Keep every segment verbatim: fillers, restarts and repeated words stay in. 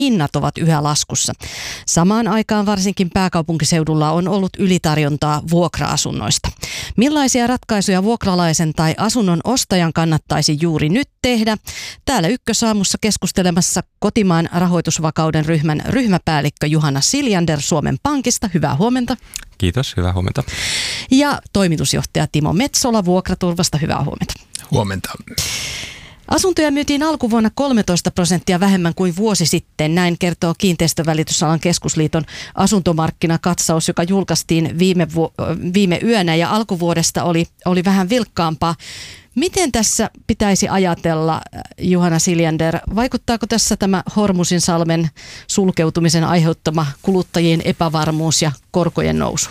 hinnat ovat yhä laskussa. Samaan aikaan varsinkin pääkaupunkiseudulla on ollut ylitarjontaa vuokra-asunnoista. Millaisia ratkaisuja vuokralaisen tai asunnon ostajan kannattaisi juuri nyt tehdä? Täällä Ykkösaamussa keskustelemassa kotimaan rahoitusvakauden ryhmän ryhmäpäällikkö Juhana Siljander Suomen Pankista. Hyvää huomenta. Kiitos, hyvää huomenta. Ja toimitusjohtaja Timo Metsola Vuokraturvasta. Hyvää huomenta. Huomenta. Asuntoja myytiin alkuvuonna kolmetoista prosenttia vähemmän kuin vuosi sitten. Näin kertoo Kiinteistövälitysalan keskusliiton asuntomarkkinakatsaus, joka julkaistiin viime, vu- viime yönä ja alkuvuodesta oli, oli vähän vilkkaampaa. Miten tässä pitäisi ajatella, Juhana Siljander? Vaikuttaako tässä tämä Hormuzinsalmen sulkeutumisen aiheuttama kuluttajien epävarmuus ja korkojen nousu?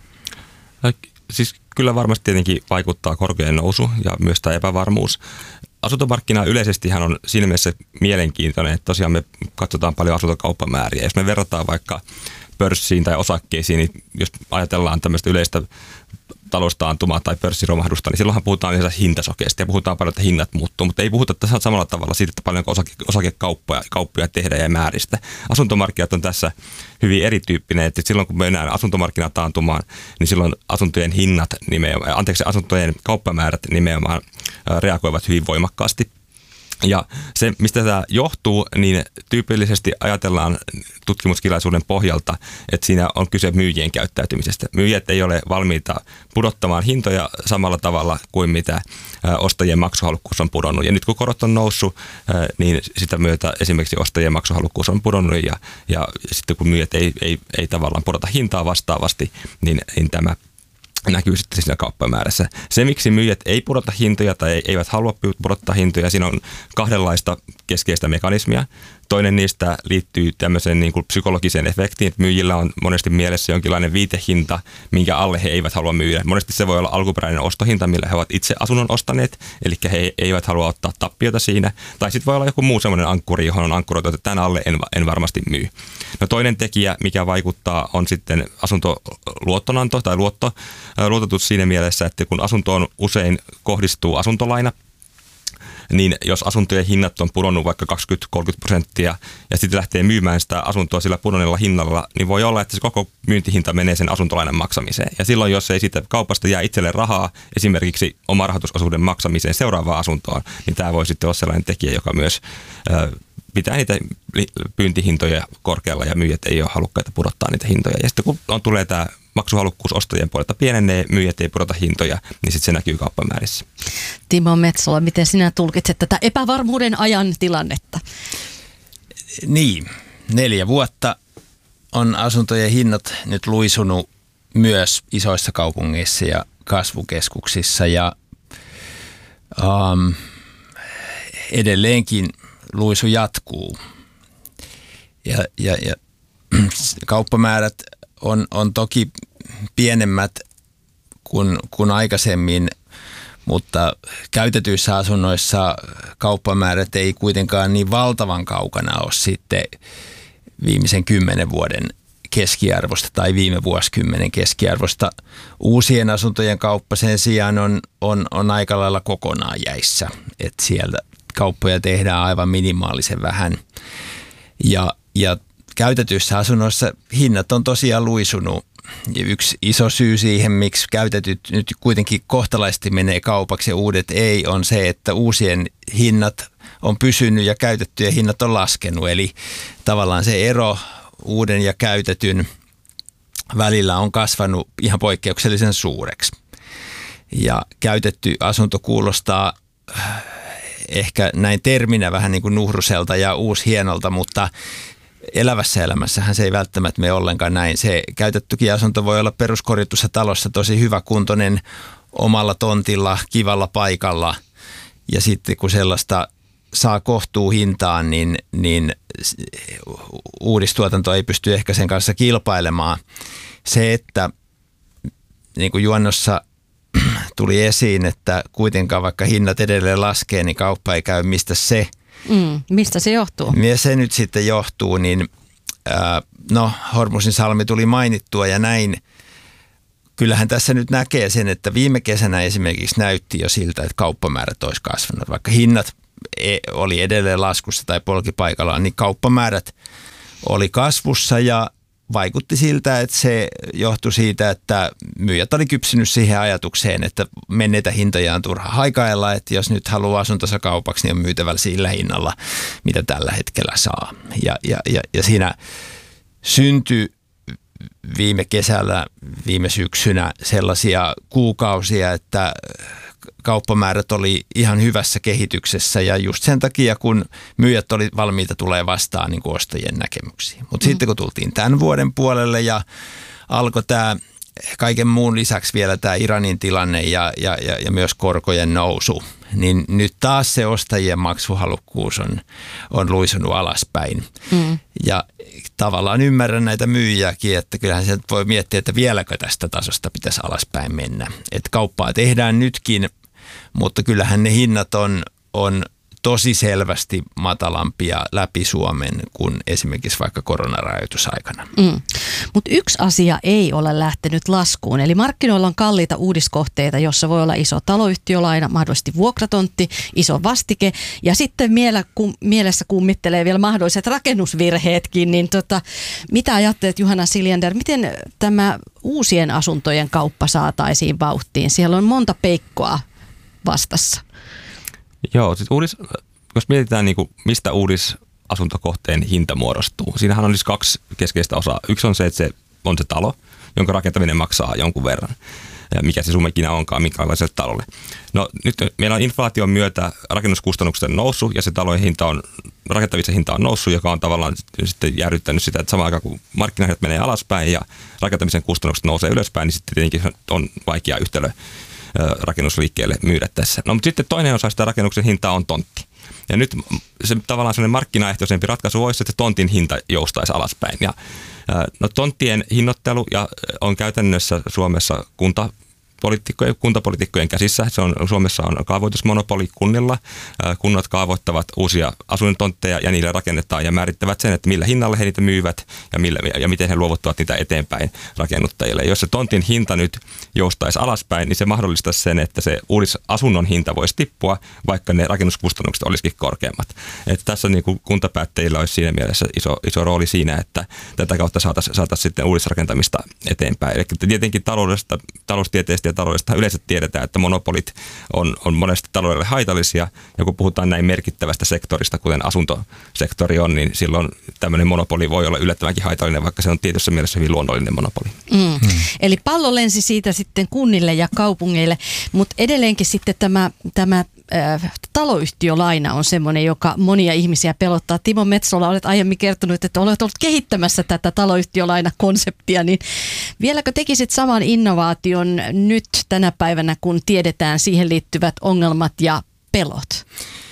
Siis kyllä varmasti tietenkin vaikuttaa korkojen nousu ja myös tämä epävarmuus. Asuntomarkkina yleisestihän on siinä mielessä mielenkiintoinen, että tosiaan me katsotaan paljon asuntokauppamääriä. Jos me verrataan vaikka pörssiin tai osakkeisiin, niin jos ajatellaan tämmöistä yleistä taloustaantumaa tai pörssiromahdusta, niin silloinhan puhutaan yleensä hintasokeista ja puhutaan paljon, että hinnat muuttuu, mutta ei puhuta tässä samalla tavalla siitä, että paljonko osake, osakekauppoja kauppoja tehdään ja määristä. Asuntomarkkinat on tässä hyvin erityyppinen, että silloin kun mennään asuntomarkkinataantumaan, niin silloin asuntojen hinnat nimenomaan, anteeksi, asuntojen kauppamäärät nimenomaan reagoivat hyvin voimakkaasti. Ja se, mistä tämä johtuu, niin tyypillisesti ajatellaan tutkimuskirjallisuuden pohjalta, että siinä on kyse myyjien käyttäytymisestä. Myyjät ei ole valmiita pudottamaan hintoja samalla tavalla kuin mitä ostajien maksuhalukkuus on pudonnut. Ja nyt kun korot on noussut, niin sitä myötä esimerkiksi ostajien maksuhalukkuus on pudonnut ja, ja sitten kun myyjät ei, ei, ei tavallaan pudota hintaa vastaavasti, niin, niin tämä näkyy sitten siinä kauppamäärässä. Se, miksi myyjät ei pudota hintoja tai eivät halua pudottaa hintoja, siinä on kahdenlaista keskeistä mekanismia. Toinen niistä liittyy tämmöiseen niin kuin psykologiseen efektiin, että myyjillä on monesti mielessä jonkinlainen viitehinta, minkä alle he eivät halua myydä. Monesti se voi olla alkuperäinen ostohinta, millä he ovat itse asunnon ostaneet, eli he eivät halua ottaa tappiota siinä. Tai sitten voi olla joku muu semmoinen ankkuri, johon on ankkuroitu, että tämän alle en, en varmasti myy. No toinen tekijä, mikä vaikuttaa, on sitten asuntoluottonanto tai luotto, luototus siinä mielessä, että kun asuntoon usein kohdistuu asuntolaina, niin jos asuntojen hinnat on pudonnut vaikka kaksikymmentä kolmekymmentä prosenttia ja sitten lähtee myymään sitä asuntoa sillä pudonneella hinnalla, niin voi olla, että se koko myyntihinta menee sen asuntolainan maksamiseen. Ja silloin, jos ei siitä kaupasta jää itselle rahaa esimerkiksi oma rahoitusosuuden maksamiseen seuraavaan asuntoon, niin tämä voi sitten olla sellainen tekijä, joka myös ö, pitää niitä pyyntihintoja korkealla ja myyjät ei ole halukkaita pudottaa niitä hintoja. Ja sitten kun on, tulee tämä maksuhalukkuus ostajien puolelta pienenee, myyjät ei pudota hintoja, niin sitten se näkyy kauppamäärissä. Timo Metsola, miten sinä tulkitset tätä epävarmuuden ajan tilannetta? Niin, neljä vuotta on asuntojen hinnat nyt luisunut myös isoissa kaupungeissa ja kasvukeskuksissa ja um, edelleenkin luisu jatkuu. Ja, ja, ja kauppamäärät on, on toki pienemmät kuin, kuin aikaisemmin, mutta käytetyissä asunnoissa kauppamäärät ei kuitenkaan niin valtavan kaukana ole sitten viimeisen kymmenen vuoden keskiarvosta tai viime vuosikymmenen keskiarvosta. Uusien asuntojen kauppa sen sijaan on, on, on aika lailla kokonaan jäissä, että siellä kauppoja tehdään aivan minimaalisen vähän. Ja, ja käytetyissä asunnoissa hinnat on tosiaan luisunut. Ja yksi iso syy siihen, miksi käytetyt nyt kuitenkin kohtalaisesti menee kaupaksi ja uudet ei, on se, että uusien hinnat on pysynyt ja käytettyjen hinnat on laskenut. Eli tavallaan se ero uuden ja käytetyn välillä on kasvanut ihan poikkeuksellisen suureksi. Ja käytetty asunto kuulostaa ehkä näin terminä vähän niin kuin nuhruselta ja uushienolta, mutta elävässä elämässähän se ei välttämättä mene ollenkaan näin. Se käytettykin asunto voi olla peruskorjatussa talossa tosi hyväkuntoinen omalla tontilla, kivalla paikalla. Ja sitten kun sellaista saa kohtuu hintaan, niin, niin uudistuotanto ei pysty ehkä sen kanssa kilpailemaan. Se, että niin kuin juonnossa tuli esiin, että kuitenkaan vaikka hinnat edelleen laskee, niin kauppa ei käy, mistä se Mm, mistä se johtuu? Ja se nyt sitten johtuu, niin ää, no Hormuzinsalmi tuli mainittua ja näin. Kyllähän tässä nyt näkee sen, että viime kesänä esimerkiksi näytti jo siltä, että kauppamäärät olisi kasvanut. Vaikka hinnat oli edelleen laskussa tai polkipaikallaan, niin kauppamäärät oli kasvussa ja vaikutti siltä, että se johtui siitä, että myyjät oli kypsynyt siihen ajatukseen, että menneitä hintoja on turha haikailla, että jos nyt haluaa asuntonsa kaupaksi, niin on myytävällä sillä hinnalla, mitä tällä hetkellä saa. Ja, ja, ja, ja siinä syntyi viime kesällä, viime syksynä sellaisia kuukausia, että kauppamäärät oli ihan hyvässä kehityksessä ja just sen takia, kun myyjät oli valmiita tulee vastaan niin kuin ostajien näkemyksiin. Mutta mm. sitten kun tultiin tämän vuoden puolelle ja alkoi tämä kaiken muun lisäksi vielä tämä Iranin tilanne ja, ja, ja, ja myös korkojen nousu, niin nyt taas se ostajien maksuhalukkuus on, on luisunut alaspäin. Mm. Ja tavallaan ymmärrän näitä myyjiäkin, että kyllähän se voi miettiä, että vieläkö tästä tasosta pitäisi alaspäin mennä. Että kauppaa tehdään nytkin, mutta kyllähän ne hinnat on, on tosi selvästi matalampia läpi Suomen kuin esimerkiksi vaikka koronarajoitusaikana. Mm. Mutta yksi asia ei ole lähtenyt laskuun, eli markkinoilla on kalliita uudiskohteita, jossa voi olla iso taloyhtiölaina, mahdollisesti vuokratontti, iso vastike ja sitten miele, kum, mielessä kummittelee vielä mahdolliset rakennusvirheetkin, niin tota, mitä ajattelet Juhana Siljander, miten tämä uusien asuntojen kauppa saataisiin vauhtiin? Siellä on monta peikkoa vastassa. Joo, siis uudis, jos mietitään niin kuin, mistä uudisasuntokohteen hinta muodostuu, siinähän on siis kaksi keskeistä osaa. Yksi on se, että se on se talo, jonka rakentaminen maksaa jonkun verran. Ja mikä se summa onkaan, minkälaiselle talolle. No nyt meillä on inflaation myötä rakennuskustannusten noussut ja se talojen hinta on, rakentavissa hinta on noussut, joka on tavallaan sitten jäädyttänyt sitä, että samaan aikaan kun markkinahinnat menee alaspäin ja rakentamisen kustannukset nousee ylöspäin, niin sitten tietenkin on vaikea yhtälö rakennusliikkeelle myydä tässä. No mutta sitten toinen osa sitä rakennuksen hintaa on tontti. Ja nyt se tavallaan sellainen markkinaehtoisempi ratkaisu olisi, että tontin hinta joustaisi alaspäin. Ja, no tonttien hinnoittelu ja on käytännössä Suomessa kunta poliitikkojen, kuntapoliitikkojen käsissä. Se on, Suomessa on kaavoitusmonopoli kunnilla. Kunnat kaavoittavat uusia asuintontteja ja niille rakennetaan ja määrittävät sen, että millä hinnalla he niitä myyvät ja, millä, ja miten he luovuttavat niitä eteenpäin rakennuttajille. Jos se tontin hinta nyt joustaisi alaspäin, niin se mahdollistaisi sen, että se uudisasunnon hinta voisi tippua, vaikka ne rakennuskustannukset olisikin korkeammat. Että tässä niin kuin kuntapäättäjillä olisi siinä mielessä iso, iso rooli siinä, että tätä kautta saataisiin saataisi sitten uudisrakentamista eteenpäin. Eli tietenkin taloudesta, taloustieteestä ja taloudesta yleensä tiedetään, että monopolit on, on monesti taloudelle haitallisia, ja kun puhutaan näin merkittävästä sektorista, kuten asuntosektori on, niin silloin tämmöinen monopoli voi olla yllättävänkin haitallinen, vaikka se on tietyssä mielessä hyvin luonnollinen monopoli. Mm. Hmm. Eli pallo lensi siitä sitten kunnille ja kaupungeille, mutta edelleenkin sitten tämä, tämä äh, taloyhtiölaina on semmoinen, joka monia ihmisiä pelottaa. Timo Metsola, olet aiemmin kertonut, että olet ollut kehittämässä tätä taloyhtiölainakonseptia, niin vieläkö tekisit saman innovaation nyt tänä päivänä, kun tiedetään siihen liittyvät ongelmat ja pelot?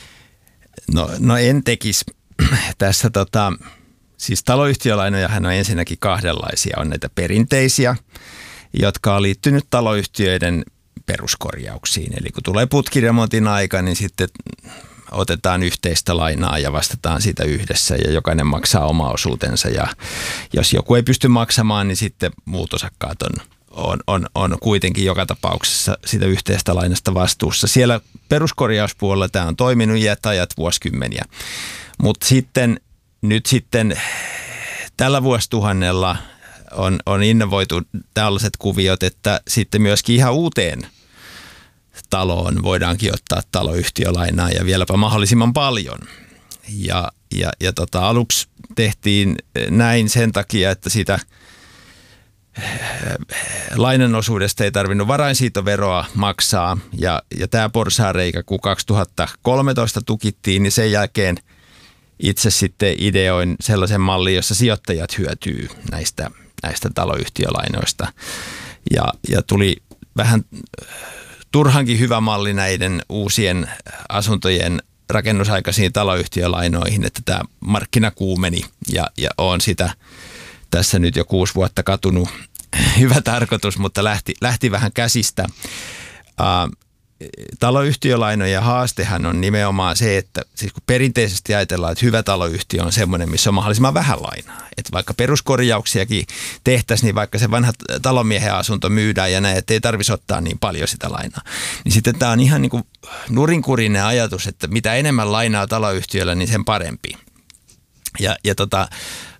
No, no en tekisi. Tässä tota, siis taloyhtiölainojahan on ensinnäkin kahdenlaisia. On näitä perinteisiä, jotka on liittynyt taloyhtiöiden peruskorjauksiin. Eli kun tulee putkiremontin aika, niin sitten otetaan yhteistä lainaa ja vastataan siitä yhdessä ja jokainen maksaa oma osuutensa. Ja jos joku ei pysty maksamaan, niin sitten muut osakkaat on On, on, on kuitenkin joka tapauksessa sitä yhteistä lainasta vastuussa. Siellä peruskorjauspuolella tämä on toiminut iät ajat vuosikymmeniä, mutta sitten nyt sitten tällä vuosituhannella on, on innovoitu tällaiset kuviot, että sitten myöskin ihan uuteen taloon voidaankin ottaa taloyhtiölainaa ja vieläpä mahdollisimman paljon. Ja, ja, ja tota, aluksi tehtiin näin sen takia, että sitä lainan osuudesta ei tarvinnut varainsiitoveroa maksaa ja, ja tämä porsaanreikä, kun kaksituhattakolmetoista tukittiin, niin sen jälkeen itse sitten ideoin sellaisen mallin, jossa sijoittajat hyötyy näistä, näistä taloyhtiölainoista ja, ja tuli vähän turhankin hyvä malli näiden uusien asuntojen rakennusaikaisiin taloyhtiölainoihin, että tämä markkina kuumeni ja, ja on sitä tässä nyt jo kuusi vuotta katunut. Hyvä tarkoitus, mutta lähti, lähti vähän käsistä. Uh, taloyhtiölainojen haastehan on nimenomaan se, että siis kun perinteisesti ajatellaan, että hyvä taloyhtiö on semmoinen, missä on mahdollisimman vähän lainaa. Että vaikka peruskorjauksiakin tehtäisiin, niin vaikka se vanha talonmiehen asunto myydään ja näin, että ei tarvitsisi ottaa niin paljon sitä lainaa. Niin sitten tämä on ihan niin kuin nurinkurinen ajatus, että mitä enemmän lainaa taloyhtiöllä, niin sen parempi. Ja, ja tota...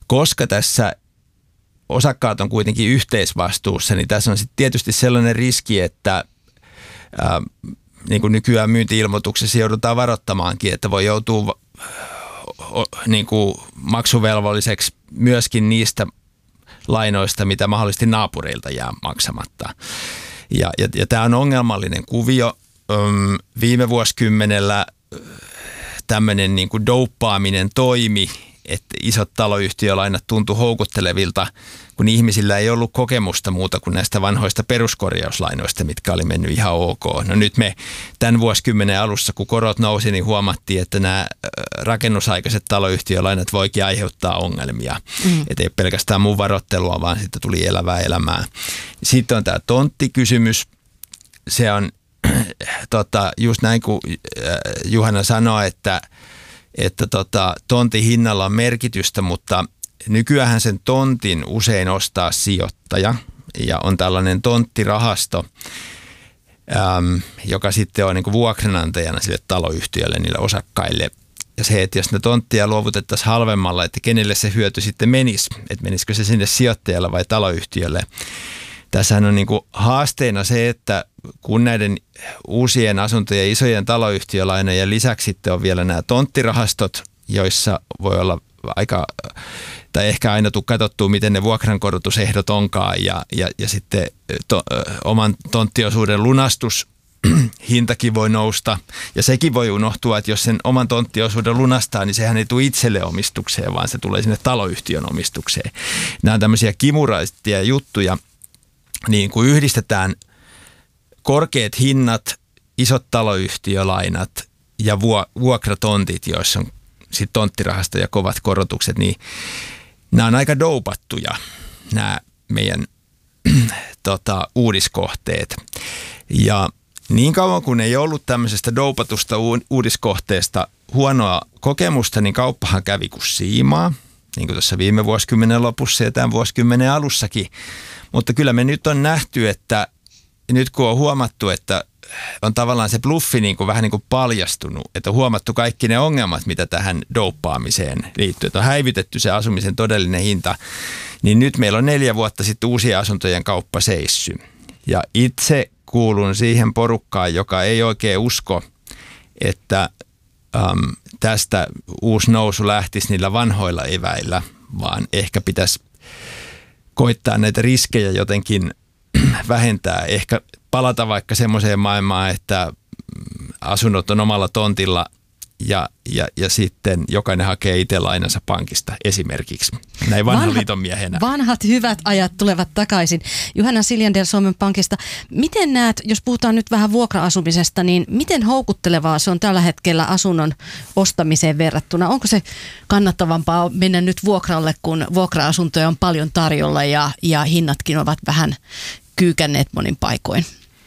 koska tässä osakkaat on kuitenkin yhteisvastuussa, niin tässä on sitten tietysti sellainen riski, että ää, niin kuin nykyään myynti-ilmoituksessa joudutaan varoittamaankin, että voi joutua o, niin kuin maksuvelvolliseksi myöskin niistä lainoista, mitä mahdollisesti naapureilta jää maksamatta. Ja, ja, ja tämä on ongelmallinen kuvio. Öm, viime vuosikymmenellä tämmöinen niin kuin douppaaminen toimi, että isot taloyhtiölainat tuntui houkuttelevilta, kun ihmisillä ei ollut kokemusta muuta kuin näistä vanhoista peruskorjauslainoista, mitkä oli mennyt ihan ok. No nyt me tämän vuosikymmenen alussa, kun korot nousi, niin huomattiin, että nämä rakennusaikaiset taloyhtiölainat voikin aiheuttaa ongelmia. Mm. Että ei pelkästään mun varoittelua, vaan sitten tuli elävää elämää. Sitten on tämä tonttikysymys. Se on tota, just näin kuin Juhana sanoi, että että tota, tontin hinnalla on merkitystä, mutta nykyään sen tontin usein ostaa sijoittaja ja on tällainen tonttirahasto, äm, joka sitten on niin kuin vuokranantajana sille taloyhtiölle, niille osakkaille. Ja se, että jos ne tonttia luovutettaisiin halvemmalla, että kenelle se hyöty sitten menisi, että menisikö se sinne sijoittajalle vai taloyhtiölle. Tässähän on niin kuin haasteena se, että kun näiden uusien asuntojen isojen taloyhtiölainojen lisäksi sitten on vielä nämä tonttirahastot, joissa voi olla aika, tai ehkä aina tuu katsottua, miten ne vuokrankorotusehdot onkaan ja, ja, ja sitten to, oman tonttiosuuden lunastus hintakin voi nousta ja sekin voi unohtua, että jos sen oman tonttiosuuden lunastaa, niin sehän ei tule itselle omistukseen, vaan se tulee sinne taloyhtiön omistukseen. Nämä on tämmöisiä kimuraisia juttuja, niin kun yhdistetään korkeat hinnat, isot taloyhtiölainat ja vuokratontit, joissa on sitten tonttirahasta ja kovat korotukset, niin nämä on aika doupattuja, nämä meidän tota, uudiskohteet. Ja niin kauan kun ei ollut tämmöisestä doupatusta uudiskohteesta huonoa kokemusta, niin kauppahan kävi kuin siimaa, niin kuin tuossa viime vuosikymmenen lopussa ja tämän vuosikymmenen alussakin. Mutta kyllä me nyt on nähty, että nyt kun on huomattu, että on tavallaan se bluffi niin kuin vähän niin kuin paljastunut, että on huomattu kaikki ne ongelmat, mitä tähän douppaamiseen liittyy, että on häivytetty se asumisen todellinen hinta, niin nyt meillä on neljä vuotta sitten uusien asuntojen kauppa seissy. Ja itse kuulun siihen porukkaan, joka ei oikein usko, että äm, tästä uusi nousu lähtisi niillä vanhoilla eväillä, vaan ehkä pitäisi koittaa näitä riskejä jotenkin vähentää, ehkä palata vaikka semmoiseen maailmaan, että asunnot on omalla tontilla ja, ja, ja sitten jokainen hakee itse lainansa pankista esimerkiksi. Näin vanhan vanhat, liiton miehenä. Vanhat hyvät ajat tulevat takaisin. Juhana Siljander Suomen Pankista. Miten näet, jos puhutaan nyt vähän vuokra-asumisesta, niin miten houkuttelevaa se on tällä hetkellä asunnon ostamiseen verrattuna? Onko se kannattavampaa mennä nyt vuokralle, kun vuokra-asuntoja on paljon tarjolla ja, ja hinnatkin ovat vähän kyykänneet monin paikoin?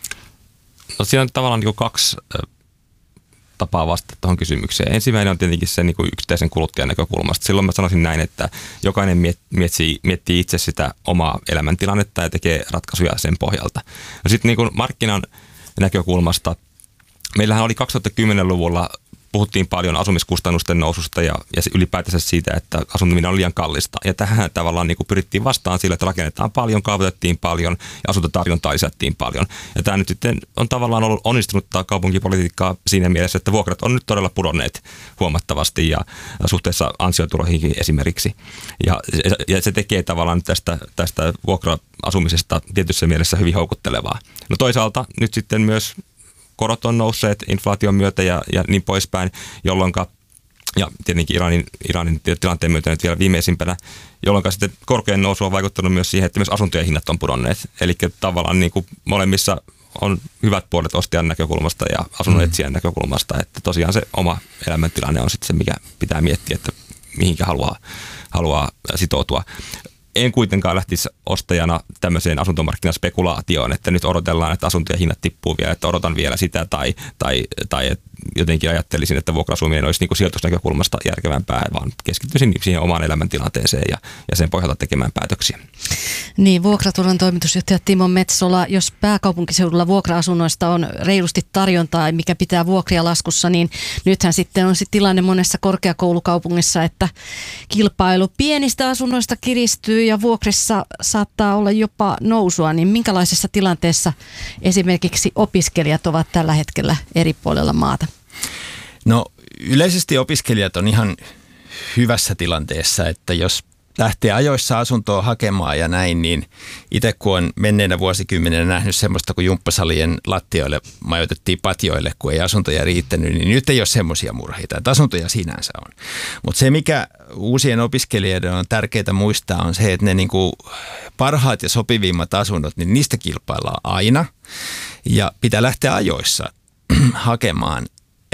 No siinä on tavallaan niin kuin kaksi tapaa vastata tuohon kysymykseen. Ensimmäinen on tietenkin se niin kuin yksittäisen kuluttajan näkökulmasta. Silloin mä sanoisin näin, että jokainen miettii, miettii itse sitä omaa elämäntilannetta ja tekee ratkaisuja sen pohjalta. No sitten niin kuin markkinan näkökulmasta, meillähän oli kaksituhattakymmenluvulla puhuttiin paljon asumiskustannusten noususta ja, ja ylipäätänsä siitä, että asuminen on liian kallista. Ja tähän tavallaan niin kuin pyrittiin vastaan sillä, että rakennetaan paljon, kaavoitettiin paljon ja asuntotarjontaa lisättiin paljon. Ja tämä nyt sitten on tavallaan ollut onnistunutta kaupunkipolitiikkaa siinä mielessä, että vuokrat on nyt todella pudonneet huomattavasti ja suhteessa ansiotuloihinkin esimerkiksi. Ja, ja se tekee tavallaan tästä, tästä vuokra-asumisesta tietyssä mielessä hyvin houkuttelevaa. No toisaalta nyt sitten myös korot on nousseet inflaation myötä ja, ja niin poispäin, jolloin, ja tietenkin Iranin, Iranin tilanteen myötä nyt vielä viimeisimpänä, jolloin sitten korkean nousu on vaikuttanut myös siihen, että myös asuntojen hinnat on pudonneet. Eli tavallaan niin kuin molemmissa on hyvät puolet ostajan näkökulmasta ja asunnon etsijän mm. näkökulmasta, että tosiaan se oma elämäntilanne on sitten se, mikä pitää miettiä, että mihinkä haluaa, haluaa sitoutua. En kuitenkaan lähtisi ostajana tämmöiseen asuntomarkkinaspekulaatioon, että nyt odotellaan, että asuntojen hinnat tippuu vielä, että odotan vielä sitä tai, tai, tai jotenkin ajattelisin, että vuokra-asuminen olisi niin kuin sijoitusnäkökulmasta järkevämpää, vaan keskittyisin siihen omaan elämäntilanteeseen ja, ja sen pohjalta tekemään päätöksiä. Niin, Vuokraturvan toimitusjohtaja Timo Metsola, jos pääkaupunkiseudulla vuokra-asunnoista on reilusti tarjontaa, mikä pitää vuokria laskussa, niin nythän sitten on sit tilanne monessa korkeakoulukaupungissa, että kilpailu pienistä asunnoista kiristyy ja vuokrissa saattaa olla jopa nousua, niin minkälaisessa tilanteessa esimerkiksi opiskelijat ovat tällä hetkellä eri puolella maata? No yleisesti opiskelijat on ihan hyvässä tilanteessa, että jos lähtee ajoissa asuntoa hakemaan ja näin, niin itse kun on menneenä vuosikymmenenä nähnyt semmoista, kun jumppasalien lattioille majoitettiin patjoille, kun ei asuntoja riittänyt, niin nyt ei ole semmoisia murheita, että asuntoja sinänsä on. Mutta se, mikä uusien opiskelijoiden on tärkeää muistaa, on se, että ne niinku parhaat ja sopivimmat asunnot, niin niistä kilpaillaan aina ja pitää lähteä ajoissa hakemaan,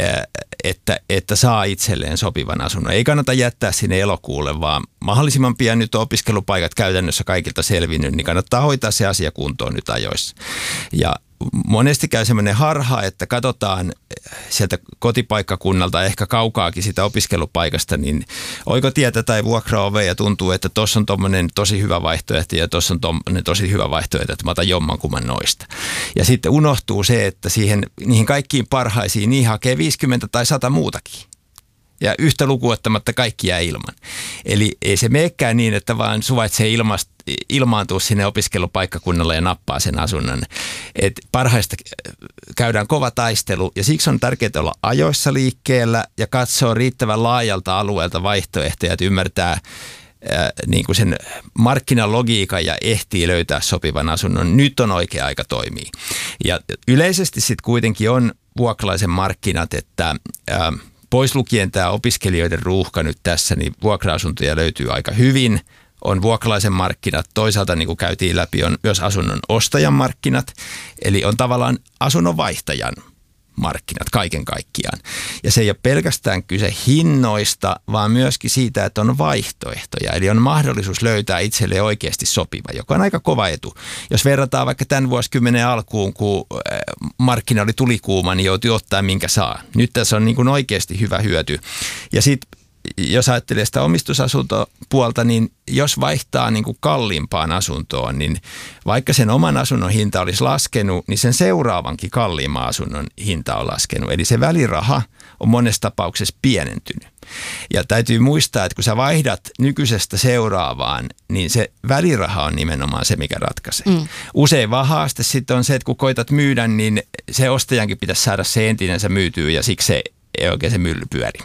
että, että saa itselleen sopivan asunnon. Ei kannata jättää sinne elokuulle, vaan mahdollisimman pian nyt on opiskelupaikat käytännössä kaikilta selvinnyt, niin kannattaa hoitaa se asia kuntoon nyt ajoissa. Ja monesti käy semmoinen harha, että katsotaan sieltä kotipaikkakunnalta ehkä kaukaakin sitä opiskelupaikasta, niin oikotietä tai vuokraovea ja tuntuu, että tuossa on tommoinen tosi hyvä vaihtoehto ja tuossa on tommoinen tosi hyvä vaihtoehto, että mä otan jommankumman noista. Ja sitten unohtuu se, että siihen, niihin kaikkiin parhaisiin niin hakee viisikymmentä tai sata muutakin. Ja yhtä lukuottamatta kaikki jää ilman. Eli ei se meekään niin, että vaan suvaitsee ilmast, ilmaantua sinne opiskelupaikkakunnalle ja nappaa sen asunnon. Et parhaista käydään kova taistelu ja siksi on tärkeää olla ajoissa liikkeellä ja katsoa riittävän laajalta alueelta vaihtoehtoja, että ymmärtää ää, niin kuin sen markkinalogiikan ja ehtii löytää sopivan asunnon. Nyt on oikea aika toimia. Ja yleisesti sitten kuitenkin on vuokralaisen markkinat, että ää, pois lukien tämä opiskelijoiden ruuhka nyt tässä, niin vuokra-asuntoja löytyy aika hyvin. On vuokralaisen markkinat, toisaalta niin kuin käytiin läpi, on myös asunnon ostajan markkinat, eli on tavallaan asunnon vaihtajan markkinat kaiken kaikkiaan. Ja se ei ole pelkästään kyse hinnoista, vaan myöskin siitä, että on vaihtoehtoja. Eli on mahdollisuus löytää itselle oikeasti sopiva, joka on aika kova etu. Jos verrataan vaikka tämän vuosikymmenen alkuun, kun markkina oli tulikuuma, niin joutui ottaa minkä saa. Nyt tässä on niin kuin oikeasti hyvä hyöty. Ja sitten jos ajattelee sitä omistusasuntopuolta, niin jos vaihtaa niin kuin kalliimpaan asuntoon, niin vaikka sen oman asunnon hinta olisi laskenut, niin sen seuraavankin kalliimman asunnon hinta on laskenut. Eli se väliraha on monessa tapauksessa pienentynyt. Ja täytyy muistaa, että kun sä vaihdat nykyisestä seuraavaan, niin se väliraha on nimenomaan se, mikä ratkaisee. Mm. Usein vaan haaste sitten on se, että kun koitat myydä, niin se ostajankin pitäisi saada se entinensä myytyä ja siksi se ei oikein se mylly pyöri.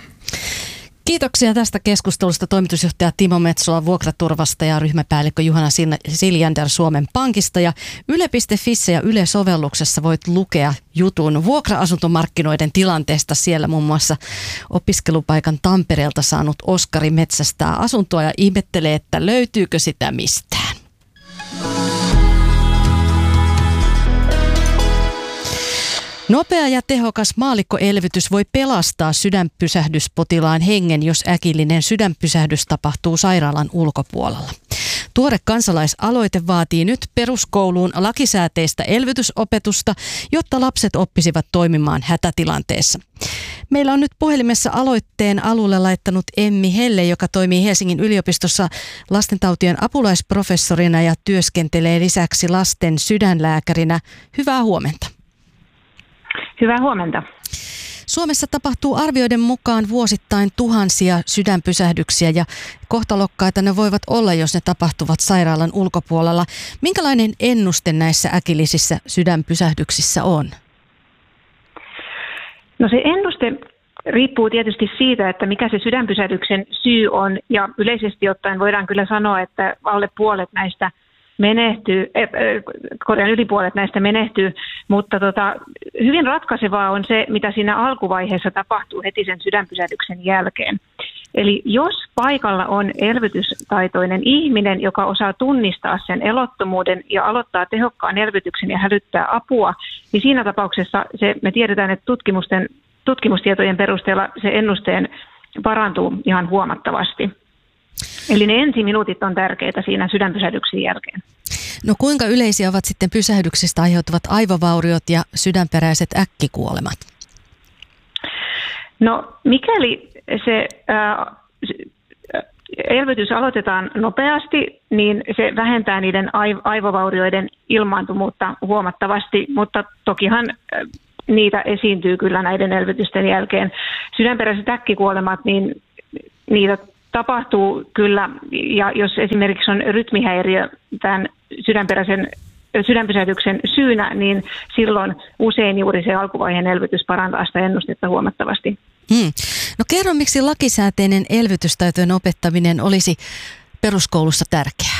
Kiitoksia tästä keskustelusta toimitusjohtaja Timo Metsola Vuokraturvasta ja ryhmäpäällikkö Juhana Siljander Suomen Pankista. Ja yle piste fissä ja Yle-sovelluksessa voit lukea jutun vuokra-asuntomarkkinoiden tilanteesta. Siellä muun muassa opiskelupaikan Tampereelta saanut Oskari metsästää asuntoa ja ihmettelee, että löytyykö sitä mistään. Nopea ja tehokas maallikkoelvytys voi pelastaa sydänpysähdyspotilaan hengen, jos äkillinen sydänpysähdys tapahtuu sairaalan ulkopuolella. Tuore kansalaisaloite vaatii nyt peruskouluun lakisääteistä elvytysopetusta, jotta lapset oppisivat toimimaan hätätilanteessa. Meillä on nyt puhelimessa aloitteen alulle laittanut Emmi Helle, joka toimii Helsingin yliopistossa lastentautien apulaisprofessorina ja työskentelee lisäksi lasten sydänlääkärinä. Hyvää huomenta. Hyvää huomenta. Suomessa tapahtuu arvioiden mukaan vuosittain tuhansia sydänpysähdyksiä ja kohtalokkaita ne voivat olla, jos ne tapahtuvat sairaalan ulkopuolella. Minkälainen ennuste näissä äkillisissä sydänpysähdyksissä on? No se ennuste riippuu tietysti siitä, että mikä se sydänpysähdyksen syy on, ja yleisesti ottaen voidaan kyllä sanoa, että alle puolet näistä menehtyy, korjaan yli puolet näistä menehtyy, mutta tota, hyvin ratkaisevaa on se, mitä siinä alkuvaiheessa tapahtuu heti sen sydänpysähdyksen jälkeen. Eli jos paikalla on elvytystaitoinen ihminen, joka osaa tunnistaa sen elottomuuden ja aloittaa tehokkaan elvytyksen ja hälyttää apua, niin siinä tapauksessa se, me tiedetään, että tutkimusten, tutkimustietojen perusteella se ennusteen parantuu ihan huomattavasti. Eli ne ensiminuutit on tärkeitä siinä sydänpysähdyksen jälkeen. No kuinka yleisiä ovat sitten pysähdyksistä aiheutuvat aivovauriot ja sydänperäiset äkkikuolemat? No mikäli se ää, elvytys aloitetaan nopeasti, niin se vähentää niiden aivovaurioiden ilmaantuvuutta huomattavasti, mutta tokihan niitä esiintyy kyllä näiden elvytysten jälkeen. Sydänperäiset äkkikuolemat, niin niitä tapahtuu kyllä, ja jos esimerkiksi on rytmihäiriö tämän sydänperäisen sydänpysähdyksen syynä, niin silloin usein juuri se alkuvaiheen elvytys parantaa sitä ennustetta huomattavasti. Hmm. No kerro, miksi lakisääteinen elvytystaitojen opettaminen olisi peruskoulussa tärkeää?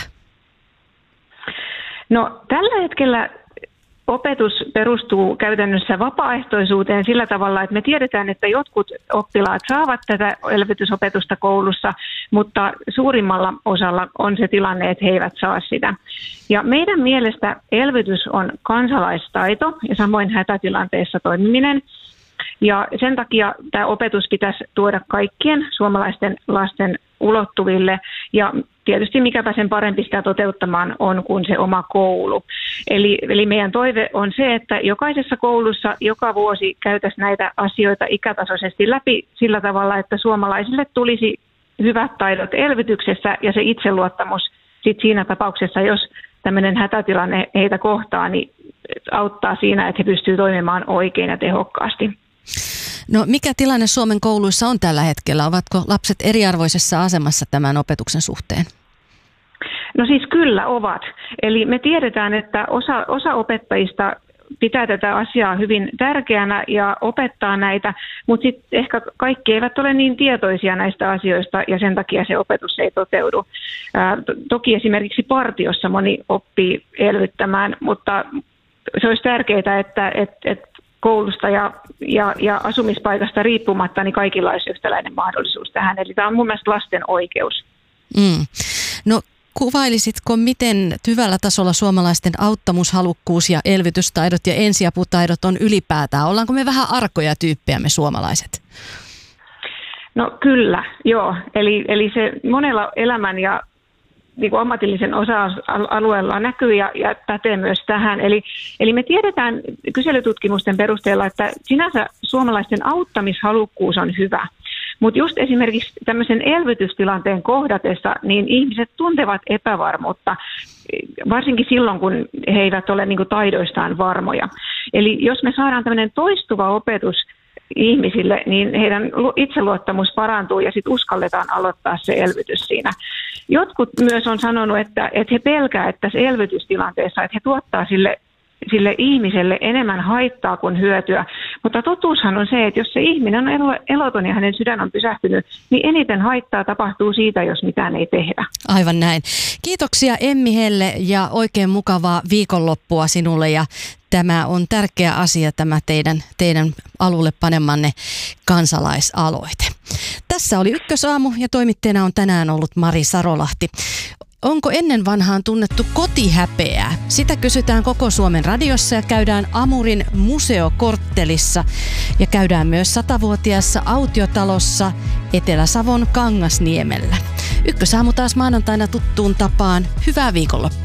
No tällä hetkellä opetus perustuu käytännössä vapaaehtoisuuteen sillä tavalla, että me tiedetään, että jotkut oppilaat saavat tätä elvytysopetusta koulussa, mutta suurimmalla osalla on se tilanne, että he eivät saa sitä. Ja meidän mielestä elvytys on kansalaistaito ja samoin hätätilanteessa toimiminen. Ja sen takia tämä opetus pitäisi tuoda kaikkien suomalaisten lasten ulottuville ja tietysti mikäpä sen parempi sitä toteuttamaan on kuin se oma koulu. Eli, eli meidän toive on se, että jokaisessa koulussa joka vuosi käytäisiin näitä asioita ikätasoisesti läpi sillä tavalla, että suomalaisille tulisi hyvät taidot elvytyksessä ja se itseluottamus sit siinä tapauksessa, jos tämmöinen hätätilanne heitä kohtaa, niin auttaa siinä, että he pystyvät toimimaan oikein ja tehokkaasti. No mikä tilanne Suomen kouluissa on tällä hetkellä? Ovatko lapset eriarvoisessa asemassa tämän opetuksen suhteen? No siis kyllä ovat. Eli me tiedetään, että osa, osa opettajista pitää tätä asiaa hyvin tärkeänä ja opettaa näitä, mutta sitten ehkä kaikki eivät ole niin tietoisia näistä asioista ja sen takia se opetus ei toteudu. Ää, to, toki esimerkiksi partiossa moni oppii elvyttämään, mutta se olisi tärkeää, että et, et koulusta ja, ja, ja asumispaikasta riippumatta, niin kaikilla olisi yhtäläinen mahdollisuus tähän. Eli tämä on mun mielestä lasten oikeus. Mm. No kuvailisitko, miten hyvällä tasolla suomalaisten auttamushalukkuus ja elvytystaidot ja ensiaputaidot on ylipäätään? Ollaanko me vähän arkoja tyyppejä me suomalaiset? No kyllä, joo. Eli, eli se monella elämän ja niin kuin ammatillisen osa-alueella näkyy ja, ja pätee myös tähän. Eli, eli me tiedetään kyselytutkimusten perusteella, että sinänsä suomalaisten auttamishalukkuus on hyvä. Mutta just esimerkiksi tämmöisen elvytystilanteen kohdatessa, niin ihmiset tuntevat epävarmuutta, varsinkin silloin, kun he eivät ole niin kuin taidoistaan varmoja. Eli jos me saadaan tämmöinen toistuva opetus ihmisille, niin heidän itseluottamus parantuu ja sitten uskalletaan aloittaa se elvytys siinä. Jotkut myös on sanonut, että, että he pelkää, että se elvytystilanteessa, että he tuottaa sille, sille ihmiselle enemmän haittaa kuin hyötyä. Mutta totuushan on se, että jos se ihminen on eloton ja hänen sydän on pysähtynyt, niin eniten haittaa tapahtuu siitä, jos mitään ei tehdä. Aivan näin. Kiitoksia Emmi Helle ja oikein mukavaa viikonloppua sinulle ja tämä on tärkeä asia, tämä teidän, teidän alulle panemanne kansalaisaloite. Tässä oli Ykkösaamu ja toimittajana on tänään ollut Mari Sarolahti. Onko ennen vanhaan tunnettu kotihäpeää? Sitä kysytään koko Suomen radiossa ja käydään Amurin museokorttelissa ja käydään myös satavuotiaassa autiotalossa Etelä-Savon Kangasniemellä. Ykkösaamu taas maanantaina tuttuun tapaan. Hyvää viikonloppua.